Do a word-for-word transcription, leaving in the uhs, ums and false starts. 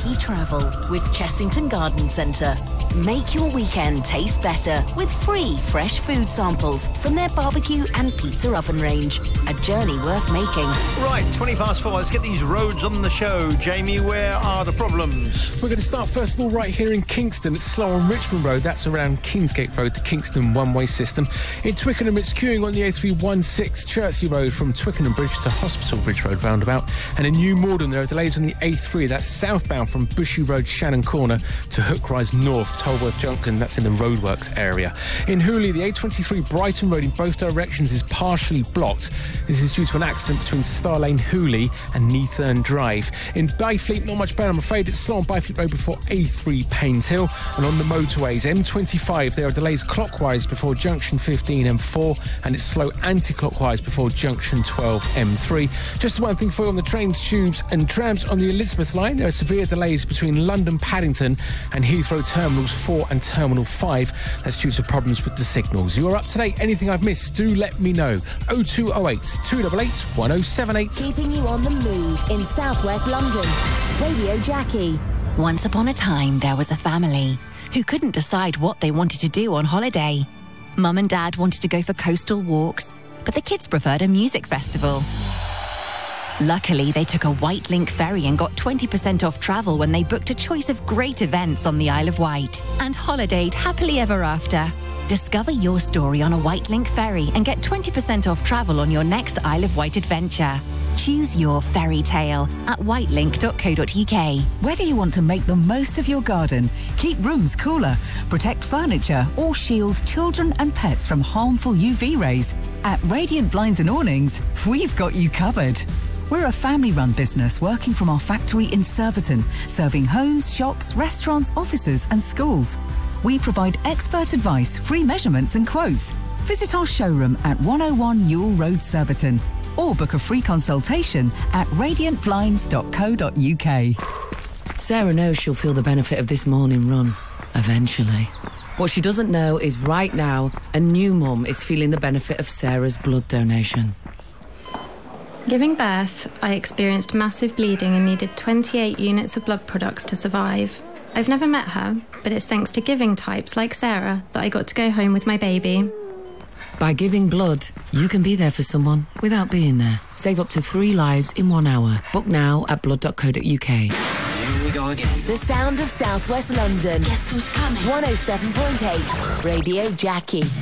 Jackie Travel with Chessington Garden Centre. Make your weekend taste better with free fresh food samples from their barbecue and pizza oven range. A journey worth making. Right, twenty past four. Let's get these roads on the show. Jamie, where are the problems? We're going to start first of all right here in Kingston. It's slow on Richmond Road. That's around Kingsgate Road, the Kingston one-way system. In Twickenham, it's queuing on the A three sixteen Chertsey Road from Twickenham Bridge to Hospital Bridge Road roundabout. And in New Morden, there are delays on the A three. That's southbound from Bushy Road, Shannon Corner to Hook Rise North, Tolworth Junction. That's in the roadworks area. In Hooley, the A twenty-three Brighton Road in both directions is partially blocked. This is due to an accident between Star Lane Hooley and Neathern Drive. In Byfleet, not much better, I'm afraid. It's slow on Byfleet Road before A three Paynes Hill. And on the motorways, M twenty-five, there are delays clockwise before Junction fifteen M four, and it's slow anti-clockwise before Junction twelve M three. Just one thing for you on the trains, tubes and trams. On the Elizabeth line, there are severe delays between London Paddington and Heathrow Terminals four and Terminal five. That's due to problems with the signals. You're up to date. Anything I've missed, do let me know. oh two oh eight, two eight eight, one oh seven eight. Keeping you on the move in southwest London. Radio Jackie. Once upon a time, there was a family who couldn't decide what they wanted to do on holiday. Mum and Dad wanted to go for coastal walks, but the kids preferred a music festival. Luckily, they took a White Link ferry and got twenty percent off travel when they booked a choice of great events on the Isle of Wight and holidayed happily ever after. Discover your story on a White Link ferry and get twenty percent off travel on your next Isle of Wight adventure. Choose your fairy tale at whitelink dot co dot uk. Whether you want to make the most of your garden, keep rooms cooler, protect furniture, or shield children and pets from harmful U V rays, at Radiant Blinds and Awnings, we've got you covered. We're a family-run business working from our factory in Surbiton, serving homes, shops, restaurants, offices and schools. We provide expert advice, free measurements and quotes. Visit our showroom at one oh one Newell Road, Surbiton, or book a free consultation at radiant blinds dot co dot uk. Sarah knows she'll feel the benefit of this morning run, eventually. What she doesn't know is right now, a new mum is feeling the benefit of Sarah's blood donation. Giving birth, I experienced massive bleeding and needed twenty-eight units of blood products to survive. I've never met her, but it's thanks to giving types like Sarah that I got to go home with my baby. By giving blood, you can be there for someone without being there. Save up to three lives in one hour. Book now at blood dot co dot uk. Here we go again. The sound of southwest London. Guess who's coming? one oh seven point eight Radio Jackie.